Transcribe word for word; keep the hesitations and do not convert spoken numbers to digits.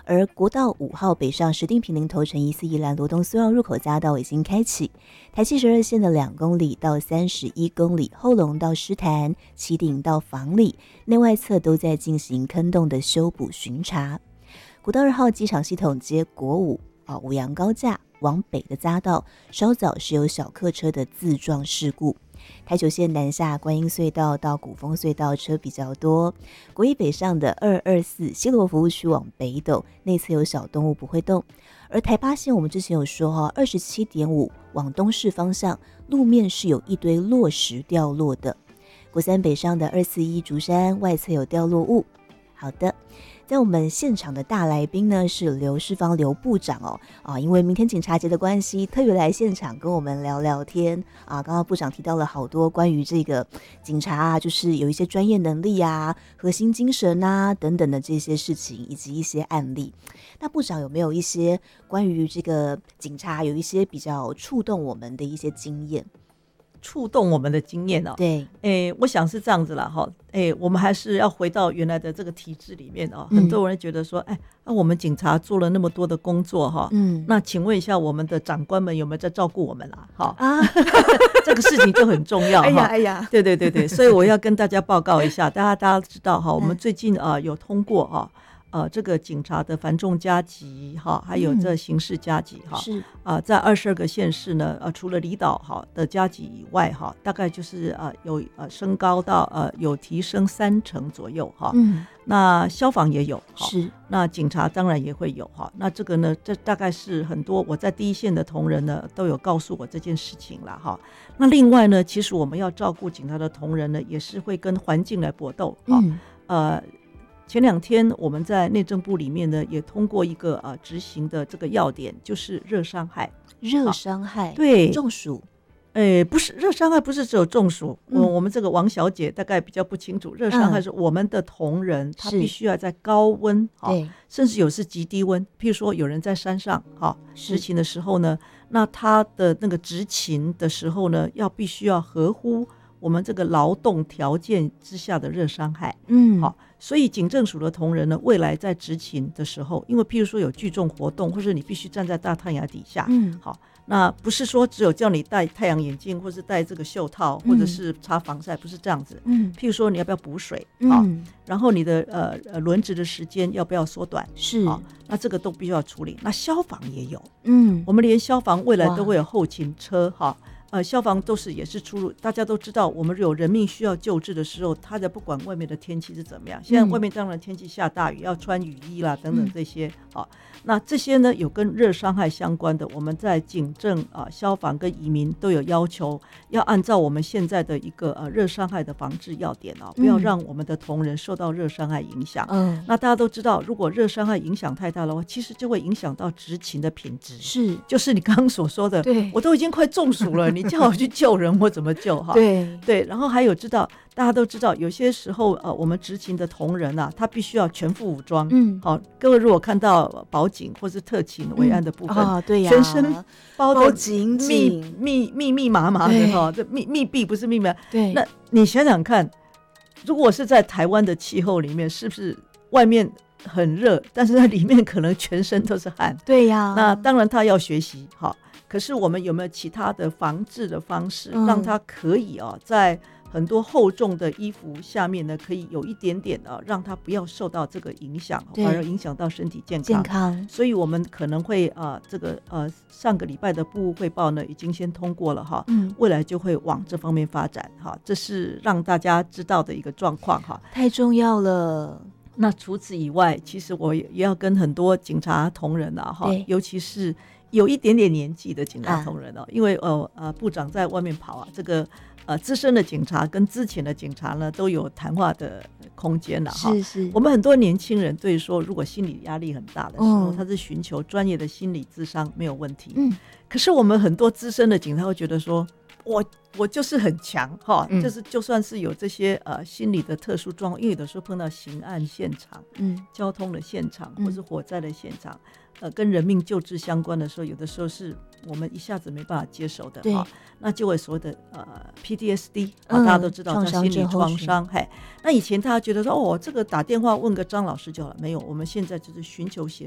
而国道五号北上石碇坪林头城宜四宜兰罗东苏澳入口匝道已经开启，台七十二线的两公里到三十一公里，后龙到狮潭、旗顶到房里，内外侧都在进行坑洞的修补巡查。国道二号机场系统接国五啊五羊高架往北的匝道，稍早是有小客车的自撞事故。台九线南下观音隧道到古丰隧道车比较多，国一北上的二二四西螺服务区往北斗内侧有小动物不会动，而台八线我们之前有说哈，二十七点五往东市方向路面是有一堆落石掉落的。国三北上的二四一竹山外侧有掉落物。好的，在我们现场的大来宾呢是刘世芳刘部长哦啊，因为明天警察节的关系，特别来现场跟我们聊聊天啊。刚刚部长提到了好多关于这个警察啊，就是有一些专业能力啊、核心精神啊等等的这些事情，以及一些案例。那部长有没有一些关于这个警察有一些比较触动我们的一些经验？ 触动我们的经验哦， 对， 诶，我想是这样子啦哈，诶，我们还是要回到原来的这个体制里面哦。嗯、很多人觉得说，哎，那、啊、我们警察做了那么多的工作哈，嗯，那请问一下，我们的长官们有没有在照顾我们啦？哈啊，这个事情就很重要哈。哎呀哎呀， 对对对对，所以我要跟大家报告一下，大家大家知道哈，我们最近啊、呃、有通过哈。呃，这个警察的繁重加级哈，还有这刑事加级哈，是啊、呃，在二十二个县市呢，呃，除了离岛哈的加级以外哈，大概就是呃有呃升高到呃有提升三成左右哈。嗯，那消防也有是，那警察当然也会有哈。那这个呢，这大概是很多我在第一线的同仁呢都有告诉我这件事情了哈。那另外呢，其实我们要照顾警察的同仁呢，也是会跟环境来搏斗哈、嗯。呃。前两天我们在内政部里面呢，也通过一个呃执行的这个要点，就是热伤害。 热伤害， 对， 中暑。 诶，不是热伤害，不是只有中暑。嗯，我们这个王小姐大概比较不清楚，热伤害是我们的同仁，嗯、他必须要在高温，对，甚至有是极低温。譬如说，有人在山上哈执勤的时候呢，那他的那个执勤的时候呢，要必须要合乎我们这个劳动条件之下的热伤害。嗯，好。所以警政署的同仁呢，未来在执勤的时候，因为譬如说有聚众活动，或者你必须站在大太阳底下，嗯，好，那不是说只有叫你戴太阳眼镜，或是戴这个袖套，或者是擦防晒，不是这样子。嗯，譬如说你要不要补水，好、嗯，然后你的呃呃轮值的时间要不要缩短，是，好，那这个都必须要处理。那消防也有，嗯，我们连消防未来都会有后勤车，哈。呃，消防都是也是出入，大家都知道，我们有人命需要救治的时候，他在不管外面的天气是怎么样，现在外面当然天气下大雨，要穿雨衣啦等等这些，好、嗯，那这些呢有跟热伤害相关的，我们在警政啊、呃、消防跟移民都有要求，要按照我们现在的一个呃热伤害的防治要点啊，不要让我们的同仁受到热伤害影响。嗯，那大家都知道，如果热伤害影响太大的话，其实就会影响到执勤的品质，是，就是你刚刚所说的，对，我都已经快中暑了，你。你叫我去救人，我怎么救哈？对对，然后还有知道，大家都知道，有些时候呃，我们执勤的同仁啊，他必须要全副武装。嗯，好，各位如果看到保警或是特勤维安的部分，啊、嗯哦，对呀，全身包得紧紧、密密密麻麻的哈，这密密闭不是密密麻。对，那你想想看，如果是在台湾的气候里面，是不是外面很热，但是在里面可能全身都是汗？对呀，那当然他要学习哈。可是我们有没有其他的防治的方式，嗯、让它可以啊，在很多厚重的衣服下面呢，可以有一点点啊，让它不要受到这个影响，反而影响到身体健康。健康。所以我们可能会啊，这个呃，上个礼拜的部务汇报呢，已经先通过了哈，嗯，未来就会往这方面发展哈，这是让大家知道的一个状况哈， 太重要了。 那除此以外，其实我也要跟很多警察同仁啊哈，尤其是有一点点年纪的警察同仁哦，啊、因为呃呃部长在外面跑啊，这个呃资深的警察跟之前的警察呢都有谈话的空间了哈。是是，我们很多年轻人对说，如果心理压力很大的时候，嗯、他是寻求专业的心理咨商没有问题。嗯，可是我们很多资深的警察会觉得说，我我就是很强哈，嗯、就是就算是有这些呃心理的特殊状况，因为有的时候碰到刑案现场、嗯，交通的现场或是火灾的现场。嗯呃，跟人命救治相关的时候，有的时候是我们一下子没办法接受的哈，那就会所谓的呃 P T S D 啊、嗯，大家都知道叫心理创伤。嘿，那以前大家觉得说哦，这个打电话问个张老师就好了，没有，我们现在就是寻求协